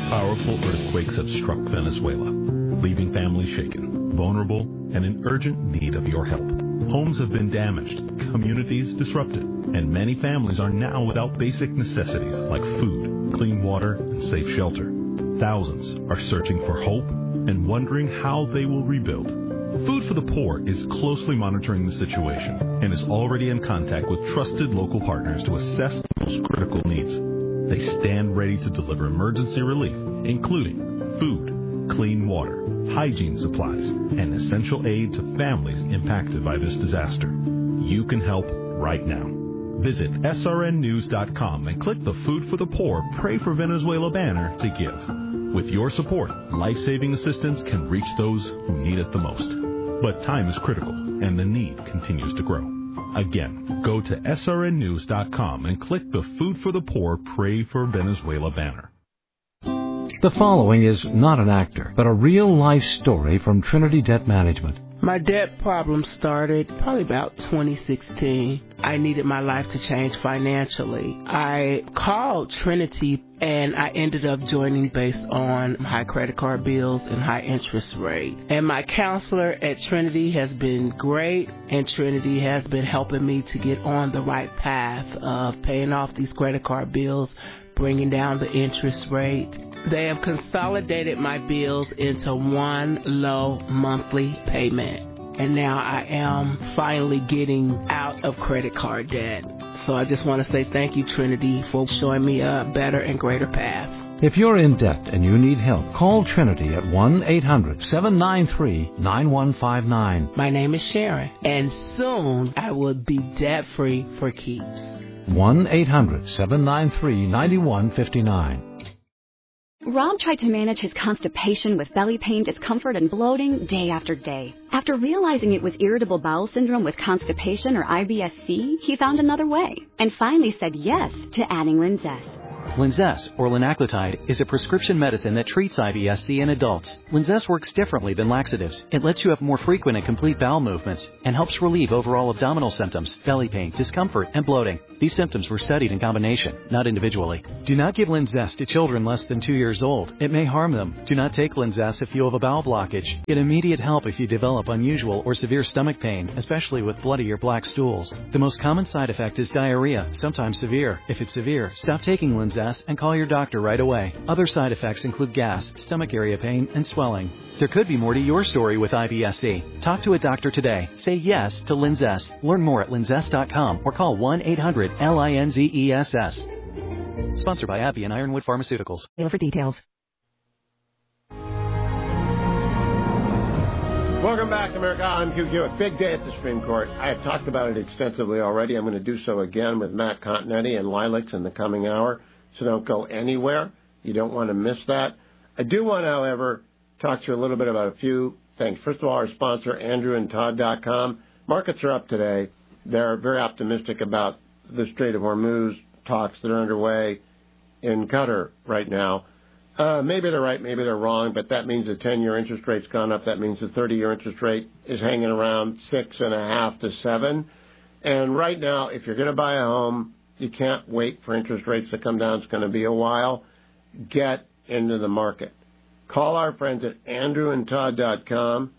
Powerful earthquakes have struck Venezuela, leaving families shaken, vulnerable, and in urgent need of your help. Homes have been damaged, communities disrupted, and many families are now without basic necessities like food, clean water, and safe shelter. Thousands are searching for hope and wondering how they will rebuild. Food for the Poor is closely monitoring the situation and is already in contact with trusted local partners to assess the most critical needs. They stand ready to deliver emergency relief, including food, clean water, hygiene supplies, and essential aid to families impacted by this disaster. You can help right now. Visit srnnews.com and click the Food for the Poor Pray for Venezuela banner to give. With your support, life-saving assistance can reach those who need it the most. But time is critical, and the need continues to grow. Again, go to srnnews.com and click the Food for the Poor Pray for Venezuela banner. The following is not an actor, but a real-life story from Trinity Debt Management. My debt problem started probably about 2016. I needed my life to change financially. I called Trinity and I ended up joining based on high credit card bills and high interest rate. And my counselor at Trinity has been great, and Trinity has been helping me to get on the right path of paying off these credit card bills, bringing down the interest rate. They have consolidated my bills into one low monthly payment. And now I am finally getting out of credit card debt. So I just want to say thank you, Trinity, for showing me a better and greater path. If you're in debt and you need help, call Trinity at 1-800-793-9159. My name is Sharon, and soon I will be debt-free for keeps. 1-800-793-9159. Rob tried to manage his constipation with belly pain, discomfort, and bloating day after day. After realizing it was irritable bowel syndrome with constipation, or IBS-C, he found another way and finally said yes to adding Linzess. Linzess, or linaclotide, is a prescription medicine that treats IBS-C in adults. Linzess works differently than laxatives. It lets you have more frequent and complete bowel movements and helps relieve overall abdominal symptoms, belly pain, discomfort, and bloating. These symptoms were studied in combination, not individually. Do not give Linzess to children less than 2 years old. It may harm them. Do not take Linzess if you have a bowel blockage. Get immediate help if you develop unusual or severe stomach pain, especially with bloody or black stools. The most common side effect is diarrhea, sometimes severe. If it's severe, stop taking Linzess and call your doctor right away. Other side effects include gas, stomach area pain, and swelling. There could be more to your story with IBS-C. Talk to a doctor today. Say yes to Linzess. Learn more at linzess.com or call 1-800-LINZESS. Sponsored by AbbVie and Ironwood Pharmaceuticals. For details. Welcome back, America. I'm Q. A big day at the Supreme Court. I have talked about it extensively already. I'm going to do so again with Matt Continetti and Lilacs in the coming hour, so don't go anywhere. You don't want to miss that. I do want to, however, talk to you a little bit about a few things. First of all, our sponsor, AndrewandTodd.com. Markets are up today. They're very optimistic about the Strait of Hormuz talks that are underway in Qatar right now. Maybe they're right, maybe they're wrong, but that means the 10-year interest rate's gone up. That means the 30-year interest rate is hanging around 6.5 to 7. And right now, if you're going to buy a home, you can't wait for interest rates to come down. It's going to be a while. Get into the market. Call our friends at AndrewandTodd.com,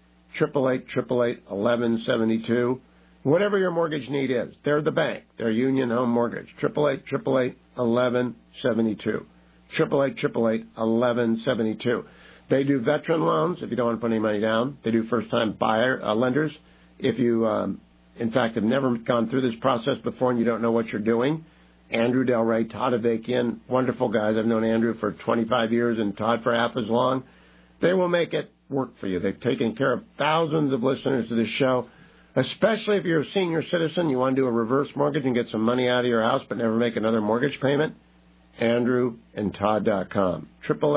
888-888-1172. Whatever your mortgage need is, they're the bank. They're Union Home Mortgage, 888-888-1172. 888-888-1172. They do veteran loans if you don't want to put any money down. They do first-time buyer lenders. If you, in fact, have never gone through this process before and you don't know what you're doing, Andrew Del Rey, Todd Avakian, wonderful guys. I've known Andrew for 25 years and Todd for half as long. They will make it work for you. They've taken care of thousands of listeners to this show, especially if you're a senior citizen, you want to do a reverse mortgage and get some money out of your house but never make another mortgage payment. AndrewandTodd.com,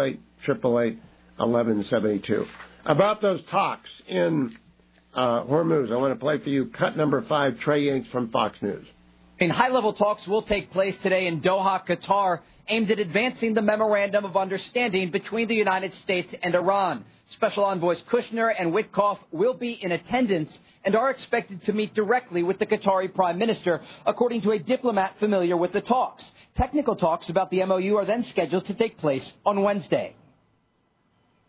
888-888-1172. About those talks in Hormuz, I want to play for you cut number 5, Trey Yanks from Fox News. High-level talks will take place today in Doha, Qatar, aimed at advancing the Memorandum of Understanding between the United States and Iran. Special envoys Kushner and Witkoff will be in attendance and are expected to meet directly with the Qatari Prime Minister, according to a diplomat familiar with the talks. Technical talks about the MOU are then scheduled to take place on Wednesday.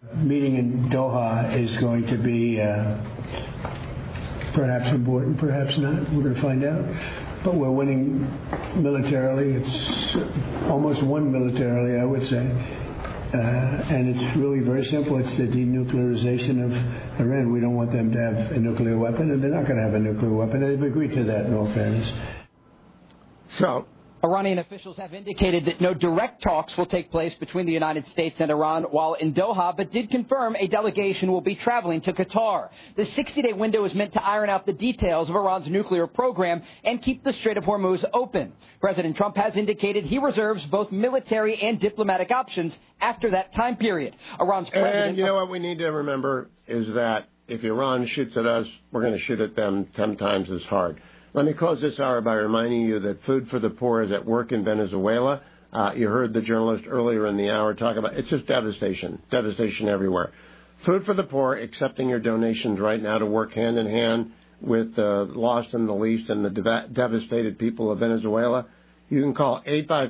Meeting in Doha is going to be perhaps important, perhaps not. We're going to find out. But we're winning militarily. It's almost won militarily, I would say. And it's really very simple. It's the denuclearization of Iran. We don't want them to have a nuclear weapon, and they're not going to have a nuclear weapon. And they've agreed to that, in all fairness. So, Iranian officials have indicated that no direct talks will take place between the United States and Iran while in Doha, but did confirm a delegation will be traveling to Qatar. The 60-day window is meant to iron out the details of Iran's nuclear program and keep the Strait of Hormuz open. President Trump has indicated he reserves both military and diplomatic options after that time period. Iran's president... And you know what we need to remember is that if Iran shoots at us, we're going to shoot at them 10 times as hard. Let me close this hour by reminding you that Food for the Poor is at work in Venezuela. You heard the journalist earlier in the hour talk about it's just devastation everywhere. Food for the Poor accepting your donations right now to work hand in hand with the lost and the least and the devastated people of Venezuela. You can call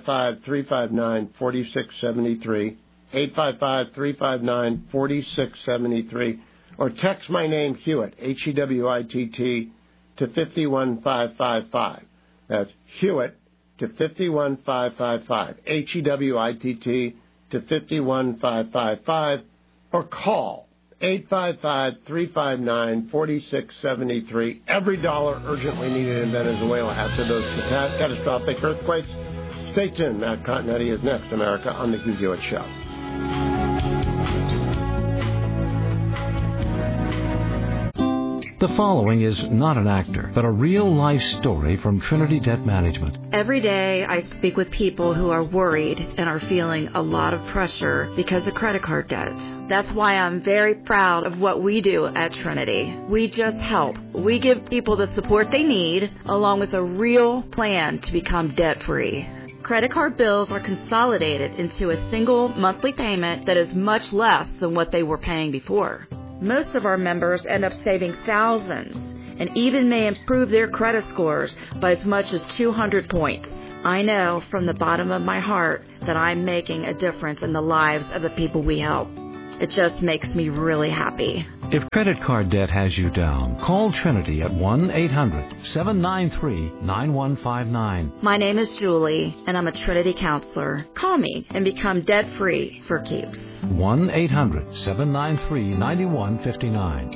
855-359-4673, 855-359-4673, or text my name, Hewitt, Hewitt, to 51555. That's Hewitt to 51555. Hewitt to 51555. Or call 855-359-4673. Every dollar urgently needed in Venezuela after those catastrophic earthquakes. Stay tuned. Matt Continetti is next. America on the Hugh Hewitt Show. The following is not an actor, but a real-life story from Trinity Debt Management. Every day I speak with people who are worried and are feeling a lot of pressure because of credit card debt. That's why I'm very proud of what we do at Trinity. We just help. We give people the support they need, along with a real plan to become debt-free. Credit card bills are consolidated into a single monthly payment that is much less than what they were paying before. Most of our members end up saving thousands and even may improve their credit scores by as much as 200 points. I know from the bottom of my heart that I'm making a difference in the lives of the people we help. It just makes me really happy. If credit card debt has you down, call Trinity at 1-800-793-9159. My name is Julie, and I'm a Trinity counselor. Call me and become debt-free for keeps. 1-800-793-9159.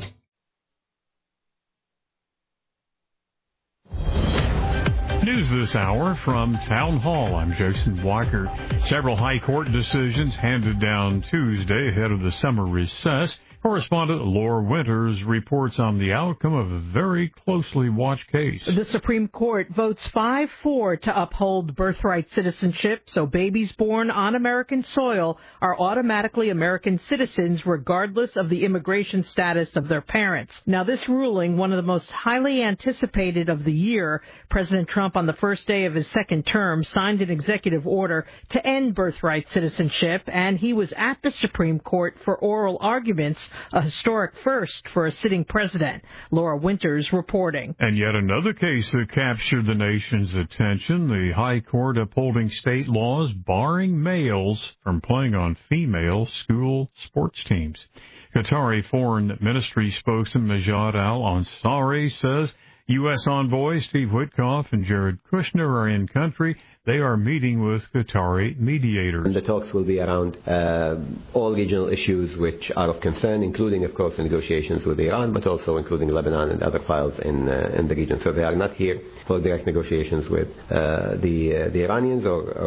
News this hour from Town Hall. I'm Jason Walker. Several high court decisions handed down Tuesday ahead of the summer recess. Correspondent Laura Winters reports on the outcome of a very closely watched case. The Supreme Court votes 5-4 to uphold birthright citizenship, so babies born on American soil are automatically American citizens regardless of the immigration status of their parents. Now, this ruling, one of the most highly anticipated of the year, President Trump on the first day of his second term signed an executive order to end birthright citizenship, and he was at the Supreme Court for oral arguments, a historic first for a sitting president. Laura Winters reporting. And yet another case that captured the nation's attention, the High Court upholding state laws barring males from playing on female school sports teams. Qatari Foreign Ministry spokesman Majid Al-Ansari says U.S. envoys Steve Witkoff and Jared Kushner are in country. They are meeting with Qatari mediators. And the talks will be around all regional issues which are of concern, including, of course, the negotiations with Iran, but also including Lebanon and other files in the region. So they are not here for direct negotiations with the Iranians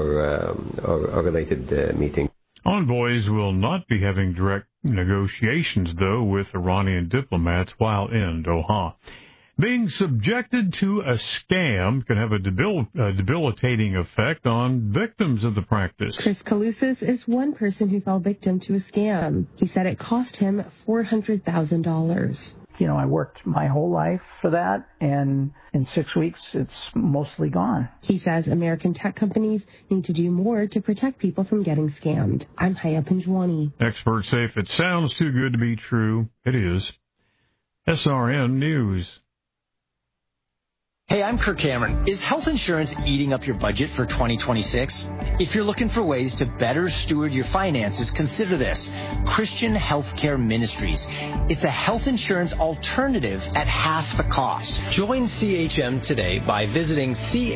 or related meetings. Envoys will not be having direct negotiations, though, with Iranian diplomats while in Doha. Being subjected to a scam can have a debilitating effect on victims of the practice. Chris Kalousis is one person who fell victim to a scam. He said it cost him $400,000. You know, I worked my whole life for that, and in 6 weeks, it's mostly gone. He says American tech companies need to do more to protect people from getting scammed. I'm Haya Pinjwani. Experts say if it sounds too good to be true, it is. SRN News. Hey, I'm Kirk Cameron. Is health insurance eating up your budget for 2026? If you're looking for ways to better steward your finances, consider this. Christian Healthcare Ministries. It's a health insurance alternative at half the cost. Join CHM today by visiting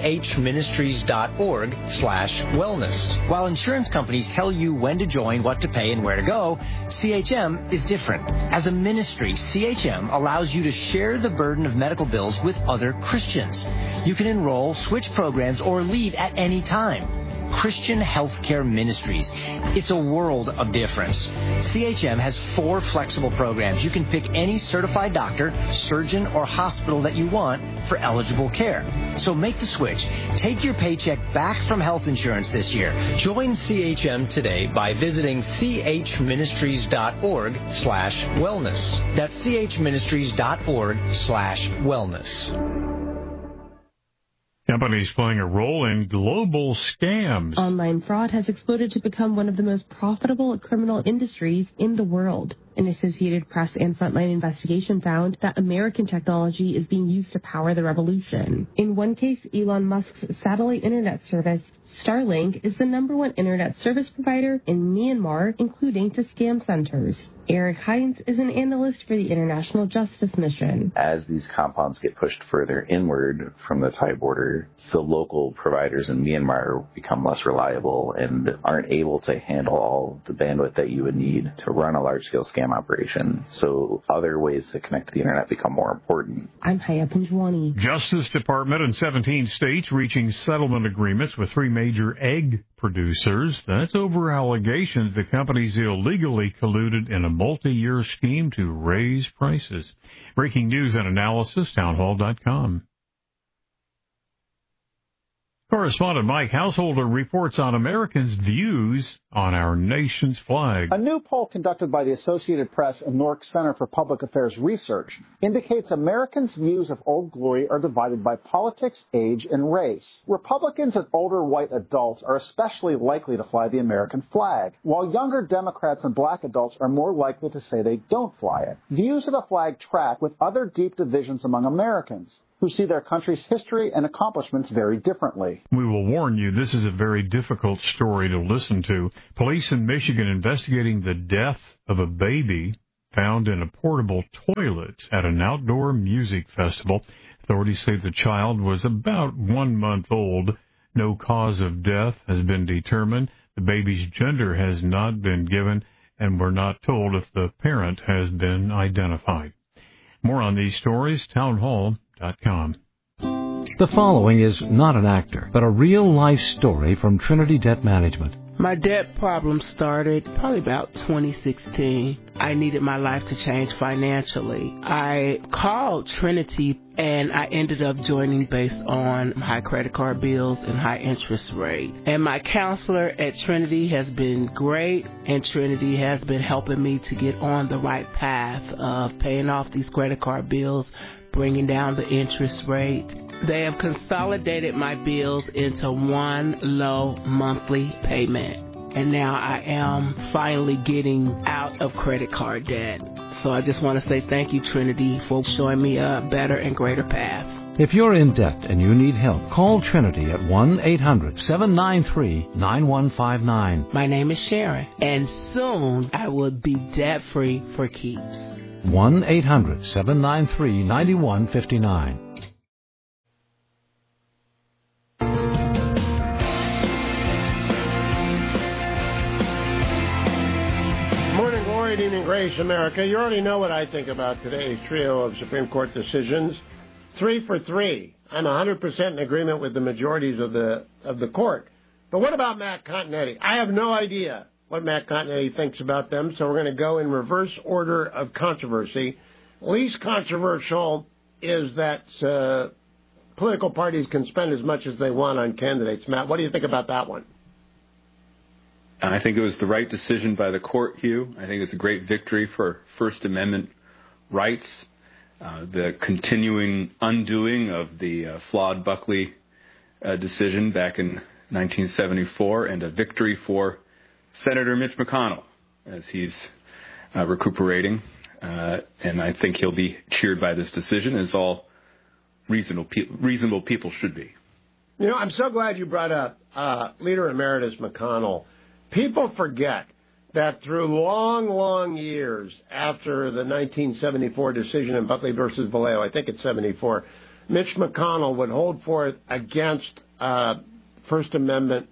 chministries.org/wellness. While insurance companies tell you when to join, what to pay, and where to go, CHM is different. As a ministry, CHM allows you to share the burden of medical bills with other Christians. You can enroll, switch programs, or leave at any time. Christian Healthcare Ministries. It's a world of difference. CHM has 4 flexible programs. You can pick any certified doctor, surgeon, or hospital that you want for eligible care. So make the switch. Take your paycheck back from health insurance this year. Join CHM today by visiting chministries.org/wellness. That's chministries.org/wellness. Companies playing a role in global scams. Online fraud has exploded to become one of the most profitable criminal industries in the world. An Associated Press and Frontline investigation found that American technology is being used to power the revolution. In one case, Elon Musk's satellite internet service, Starlink, is the #1 internet service provider in Myanmar, including to scam centers. Eric Hines is an analyst for the International Justice Mission. As these compounds get pushed further inward from the Thai border, the local providers in Myanmar become less reliable and aren't able to handle all the bandwidth that you would need to run a large-scale scam operation. So other ways to connect to the internet become more important. I'm Haya Panjwani. Justice Department in 17 states reaching settlement agreements with 3 major egg producers. That's over allegations the companies illegally colluded in a multi-year scheme to raise prices. Breaking news and analysis, townhall.com. Correspondent Mike Householder reports on Americans' views on our nation's flag. A new poll conducted by the Associated Press and Newark Center for Public Affairs Research indicates Americans' views of Old Glory are divided by politics, age, and race. Republicans and older white adults are especially likely to fly the American flag, while younger Democrats and black adults are more likely to say they don't fly it. Views of the flag track with other deep divisions among Americans, who see their country's history and accomplishments very differently. We will warn you, this is a very difficult story to listen to. Police in Michigan investigating the death of a baby found in a portable toilet at an outdoor music festival. Authorities say the child was about 1 month old. No cause of death has been determined. The baby's gender has not been given, and we're not told if the parent has been identified. More on these stories, townhall.com. The following is not an actor, but a real-life story from Trinity Debt Management. My debt problem started probably about 2016. I needed my life to change financially. I called Trinity and I ended up joining based on high credit card bills and high interest rate. And my counselor at Trinity has been great, and Trinity has been helping me to get on the right path of paying off these credit card bills, bringing down the interest rate. They have consolidated my bills into one low monthly payment. And now I am finally getting out of credit card debt. So I just want to say thank you, Trinity, for showing me a better and greater path. If you're in debt and you need help, call Trinity at 1-800-793-9159. My name is Sharon, and soon I will be debt-free for keeps. 1-800-793-9159. Morning glory, evening grace, America. You already know what I think about today's trio of Supreme Court decisions. 3 for 3. I'm 100% in agreement with the majorities of the court. But what about Matt Continetti? I have no idea what Matt Continetti thinks about them, so we're going to go in reverse order of controversy. Least controversial is that political parties can spend as much as they want on candidates. Matt, what do you think about that one? I think it was the right decision by the court, Hugh. I think it's a great victory for First Amendment rights, the continuing undoing of the flawed Buckley decision back in 1974, and a victory for Senator Mitch McConnell as he's recuperating. And I think he'll be cheered by this decision, as all 200 Republicans are. But I think it's a victory for First Amendment rights, the continuing undoing of the flawed Buckley decision back in 1974, and a victory for Senator Mitch McConnell as he's recuperating. And I think he'll be cheered by this decision, as all reasonable people should be. You know, I'm so glad you brought up Leader Emeritus McConnell. People forget that through long, long years after the 1974 decision in Buckley versus Vallejo, I think it's 74, Mitch McConnell would hold forth against First Amendment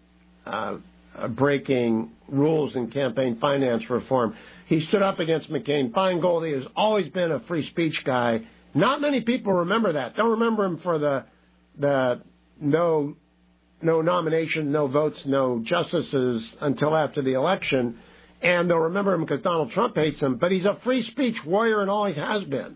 breaking rules in campaign finance reform. He stood up against McCain-Feingold. He has always been a free speech guy. Not many people remember that. Don't remember him for the no nomination, no votes, no justices until after the election. And they'll remember him because Donald Trump hates him. But he's a free speech warrior and always has been.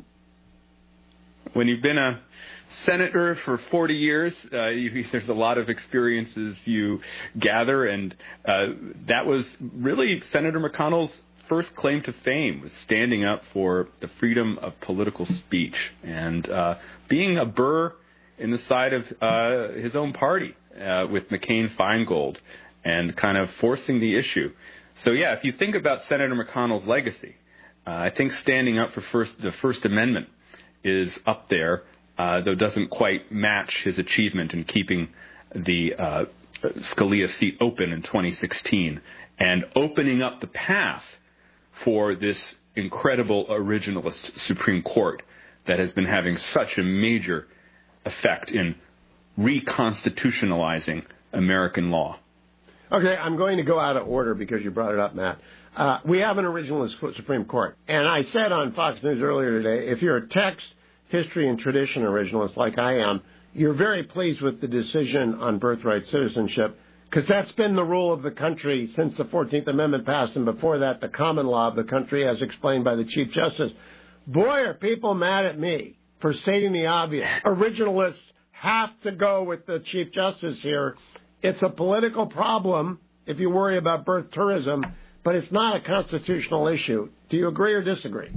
When you've been a senator for 40 years, there's a lot of experiences you gather. And that was really Senator McConnell's first claim to fame, was standing up for the freedom of political speech and being a burr in the side of his own party with McCain-Feingold and kind of forcing the issue. So, yeah, if you think about Senator McConnell's legacy, I think standing up for the First Amendment is up there, though doesn't quite match his achievement in keeping the Scalia seat open in 2016 and opening up the path for this incredible originalist Supreme Court that has been having such a major effect in reconstitutionalizing American law. Okay, I'm going to go out of order because you brought it up, Matt. We have an originalist Supreme Court. And I said on Fox News earlier today, if you're a text, history, and tradition originalist like I am, you're very pleased with the decision on birthright citizenship because that's been the rule of the country since the 14th Amendment passed, and before that, the common law of the country as explained by the Chief Justice. Boy, are people mad at me for stating the obvious. Originalists have to go with the Chief Justice here. It's a political problem if you worry about birth tourism, but it's not a constitutional issue. Do you agree or disagree?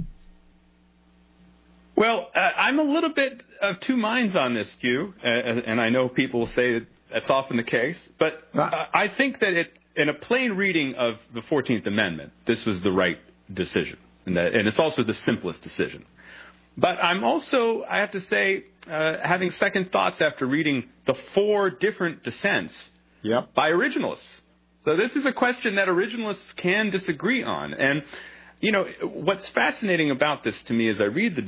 Well, I'm a little bit of two minds on this, Hugh, and I know people will say that that's often the case, but I think that in a plain reading of the 14th Amendment, this was the right decision, and it's also the simplest decision. But I'm also, I have to say, having second thoughts after reading the 4 different dissents by originalists. So this is a question that originalists can disagree on. And, you know, what's fascinating about this to me as I read the